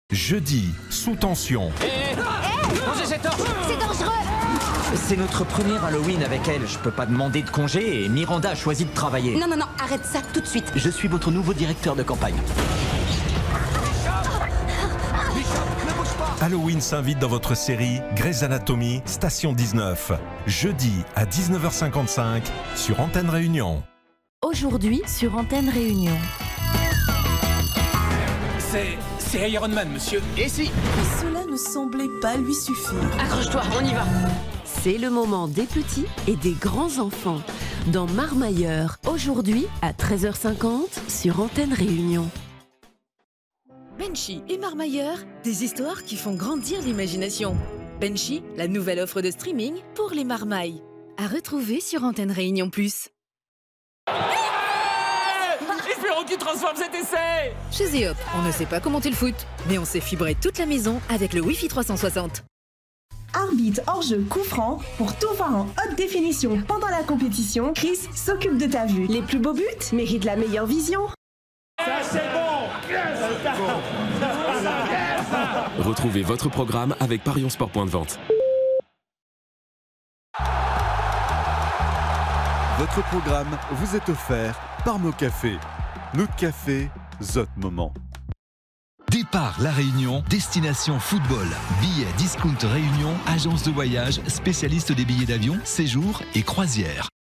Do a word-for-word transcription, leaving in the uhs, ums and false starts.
Jeudi, sous tension. Hé hé hé Rangez cette torche. C'est dangereux. C'est notre premier Halloween avec elle. Je peux pas demander de congé et Miranda a choisi de travailler. Non, non, non, arrête ça tout de suite. Je suis votre nouveau directeur de campagne. Halloween s'invite dans votre série Grey's Anatomy, Station dix-neuf. Jeudi à dix-neuf heures cinquante-cinq sur Antenne Réunion. Aujourd'hui sur Antenne Réunion. C'est... c'est Iron Man, monsieur. Et si Mais cela ne semblait pas lui suffire. Accroche-toi, on y va. C'est le moment des petits et des grands enfants dans Marmailleur, aujourd'hui à treize heures cinquante sur Antenne Réunion. Benchy et Marmailleur, des histoires qui font grandir l'imagination. Benchy, la nouvelle offre de streaming pour les marmailles. À retrouver sur Antenne Réunion Plus. Espérons qu'il transforme cet essai. Chez Zéop, on ne sait pas commenter le foot, mais on sait fibrer toute la maison avec le Wi-Fi trois cent soixante. Arbitre hors-jeu coup franc, pour tout voir en haute définition pendant la compétition, Chris s'occupe de ta vue. Les plus beaux buts méritent la meilleure vision. Ça c'est bon. Retrouvez votre programme avec Parions Sport Point de Vente. Votre programme vous est offert par Nos Cafés. Notre café, Zot Moment. Départ La Réunion, destination football. Billets Discount Réunion, agence de voyage, spécialiste des billets d'avion, séjours et croisières.